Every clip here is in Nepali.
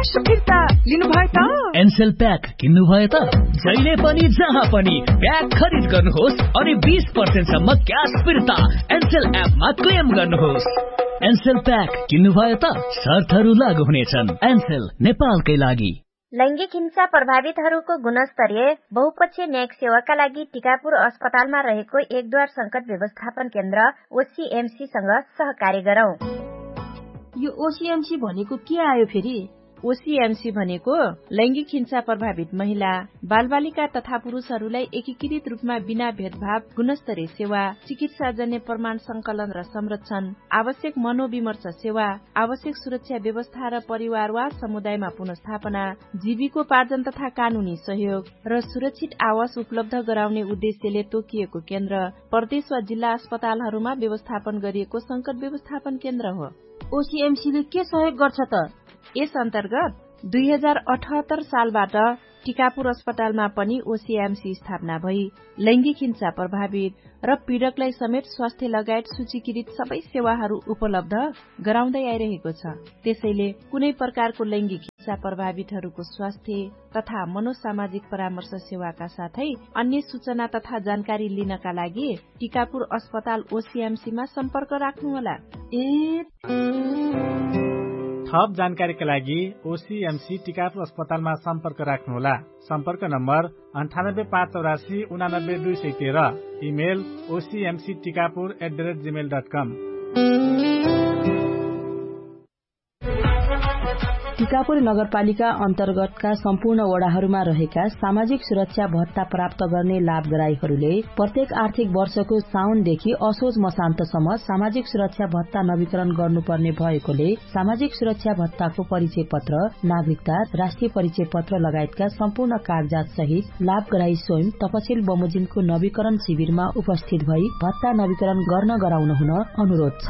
वर्ष फिर्ता लिनुभयो त? एनसेल प्याक किन्नुभयो त? जहिले पनि जहाँ पनि प्याक खरिद गर्नुहोस् अनि 20% सम्म क्याश फिर्ता एनसेल एपमा क्लेम गर्नुहोस्। एनसेल प्याक किन्नुभयो त? शर्तहरू लागू हुनेछन्। एनसेल नेपालकै लागि। लैंगिक हिंसा प्रभावितहरूको गुणस्तरीय बहुपक्षीय न्यायिक सेवाका लागि टिकापुर अस्पतालमा रहेको एकद्वार संकट व्यवस्थापन केन्द्र ओसीएमसीसँग सहकार्य गरौं। यो ओसीएमसी भनेको के आयो फेरि? ओसीएमसी भनेको लैंगिक हिंसा प्रभावित महिला, बालबालिका तथा पुरुषहरूलाई एकीकृत रूपमा बिना भेदभाव गुणस्तरीय सेवा, चिकित्साजन्य प्रमाण संकलन र संरक्षण, आवश्यक मनोविमर्श सेवा, आवश्यक सुरक्षा व्यवस्था र परिवार वा समुदायमा पुनर्स्थापना, जीविकोपार्जन तथा कानूनी सहयोग र सुरक्षित आवास उपलब्ध गराउने उद्देश्यले तोकिएको केन्द्र प्रदेश वा जिल्ला अस्पतालहरूमा व्यवस्थापन गरिएको संकट व्यवस्थापन केन्द्र हो। ओसीएमसीले के सहयोग गर्छ त? यस अन्तर्गत 2078 सालबाट टिकापुर अस्पतालमा पनि ओसीएमसी स्थापना भई लैंगिक हिंसा प्रभावित र पीड़कलाई समेत स्वास्थ्य लगायत सूचीकृत सबै सेवाहरू उपलब्ध गराउँदै आइरहेको छ। त्यसैले कुनै प्रकारको लैंगिक हिंसा प्रभावितहरूको स्वास्थ्य तथा मनोसामाजिक परामर्श सेवाका साथै अन्य सूचना तथा जानकारी लिनका लागि टिकापुर अस्पताल ओसीएमसीमा सम्पर्क राख्नुहोला। थप जानकारीका लागि ओसीएमसी टिकापुर अस्पतालमा सम्पर्क राख्नुहोला। सम्पर्क नम्बर 9858489213। Email ocmctikapur@gmail.com। टिकापुर नगरपालिका अन्तर्गतका सम्पूर्ण वडाहरूमा रहेका सामाजिक सुरक्षा भत्ता प्राप्त गर्ने लाभग्राहीहरूले प्रत्येक आर्थिक वर्षको साउनदेखि असोज मसान्तसम्म सामाजिक सुरक्षा भत्ता नवीकरण गर्नुपर्ने भएकोले सामाजिक सुरक्षा भत्ताको परिचय पत्र, नागरिकता, राष्ट्रिय परिचय पत्र लगायतका सम्पूर्ण कागजात सहित लाभग्राही स्वयं तपसिल बमोजिमको नवीकरण शिविरमा उपस्थित भई भत्ता नवीकरण गर्न गराउन हुन अनुरोध छ।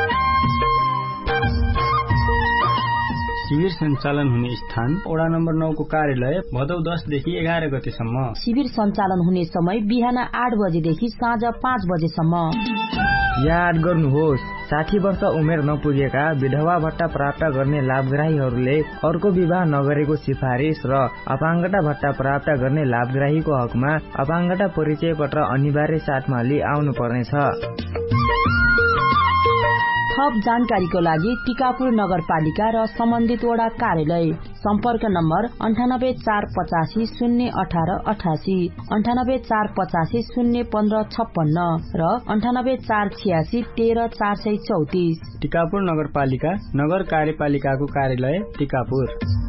शिविर सञ्चालन हुने स्थान वडा नम्बर 9 को कार्यालय भदौ 10 देखि 11 गतेसम्म। शिविर सञ्चालन हुने समय बिहान 8 बजेदेखि साँझ 5 बजेसम्म। याद गर्नुहोस्, 60 वर्ष उमेर नपुगेका विधवा भत्ता प्राप्त गर्ने लाभग्राहीहरूले अर्को विवाह नगरेको सिफारिस र अपाङ्गता भत्ता प्राप्त गर्ने लाभग्राहीको हकमा अपाङ्गता परिचय पत्र अनिवार्य साथमा लिई आउनु पर्नेछ। थप जानकारीको लागि टिकापुर नगरपालिका र सम्बन्धित वडा कार्यालय। सम्पर्क नम्बर 9848001888, 9848501556 र 9848613434। टिकापुर नगरपालिका नगर कार्यपालिकाको कार्यालय टिकापुर।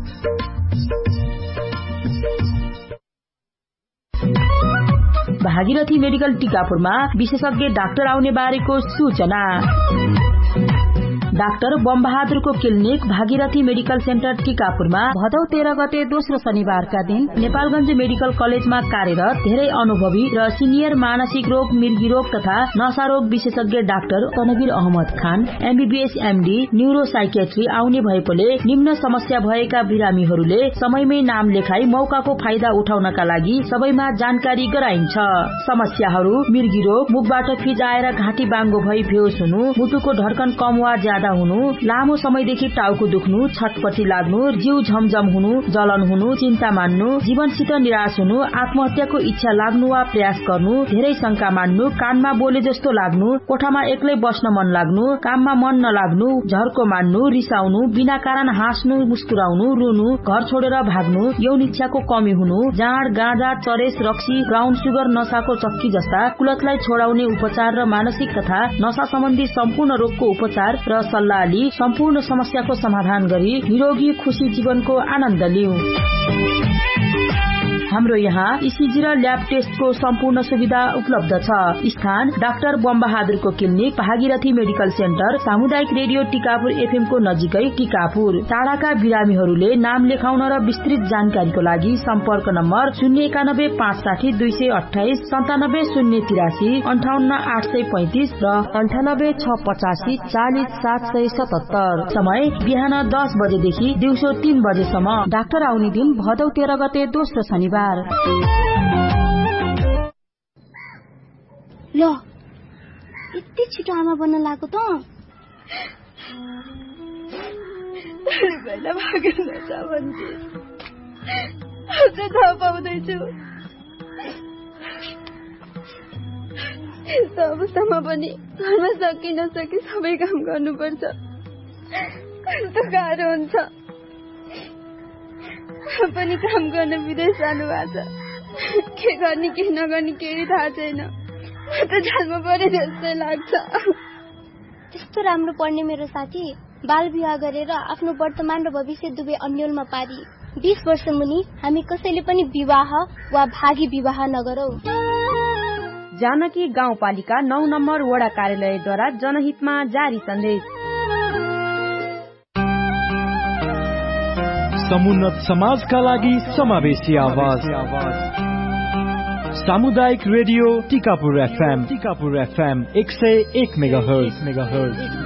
भागीरथी मेडिकल टिकापुरमा विशेषज्ञ डाक्टर आउने बारेको सूचना। Doctor बमबहादुरको clinic Bhagirathi medical centre टिकापुरमा भदौ 13 गते दोस्रो शनिबारका दिन नेपालगञ्ज मेडिकल कलेजमा कार्यरत धेरै अनुभवी र सिनियर मानसिक रोग, मृगी रोग तथा नशा रोग विशेषज्ञ डाक्टर तनवीर अहमद खान MBBS MD न्यूरो साइकेट्री आउने भएकोले निम्न समस्या भएका बिरामीहरूले समयमै नाम लेखाई मौकाको फाइदा उठाउनका लागि सबैमा जानकारी गराइन्छ। समस्याहरू मृगी रोग, मुखबाट फिज आएर घाँटी बाङ्गो भई बेहोस हुनु, मुटुको धड्कन कम वा ज्यादा हुनु, लामो समयदेखि टाउको दुख्नु, छटपटी लाग्नु, जिउ झमझम हुनु, जलन हुनु, चिन्ता मान्नु, जीवनसित निराश हुनु, आत्महत्याको इच्छा लाग्नु वा प्रयास गर्नु, धेरै शंका मान्नु, कानमा बोले जस्तो लाग्नु, कोठामा एक्लै बस्न मन लाग्नु, काममा मन नलाग्नु, झर्को मान्नु, रिसाउनु, बिना कारण हाँस्नु, मुस्कुराउनु, रुनु, घर छोडेर भाग्नु, यौन इच्छाको कमी हुनु, जाँड, गाँजा, चरेस, रक्सी, ब्राउन सुगर, नशाको चक्की जस्ता कुलतलाई छोडाउने उपचार र मानसिक तथा नशा सम्बन्धी सम्पूर्ण रोगको उपचार र सल्लाह लिई सम्पूर्ण समस्याको समाधान गरी निरोगी खुशी जीवनको आनन्द लिऊ। हाम्रो यहाँ ECG र ल्याब टेस्टको सम्पूर्ण सुविधा उपलब्ध छ। स्थान doctor बमबहादुरको clinic Bhagirathi medical centre, सामुदायिक रेडियो टिकापुर FM को नजिकै टिकापुर। टाढाका बिरामीहरूले नाम लेखाउन र विस्तृत जानकारीको लागि सम्पर्क नम्बर 091560228 97083 58835 र 98685 40777। समय बिहान 10 बजेदेखि दिउँसो 3 बजेसम्म। डाक्टर आउने दिन भदौ 13 गते दोस्रो शनिबार। ल यति छिटो आमा बन्न लाग्यो त पहिला भागेर छ भन्थे अझ थाहा पाउँदैछु। यस्तो अवस्थामा पनि घरमा सकि नसकि सबै काम गर्नुपर्छ। कस्तो गाह्रो हुन्छ। पनि काम गर्न विदेश जानु भएको छ। के गर्ने के नगर्ने केही थाहा छैन। म त जालमा परे जस्तै लाग्छ। त्यस्तो राम्रो पढ्ने मेरो साथी बाल विवाह गरेर आफ्नो वर्तमान र भविष्य दुवै अन्यलमा पारी 20 वर्ष मुनि हामी कसैले पनि विवाह वा भागी विवाह नगरौं। जानकी गाउँपालिका 9 नम्बर वडा कार्यालयद्वारा जनहितमा जारी सन्देश। समुन्नत समाजका लागि समावेशी आवाज। सामुदायिक रेडियो टिकापुर FM 101 मेगाहर्ज।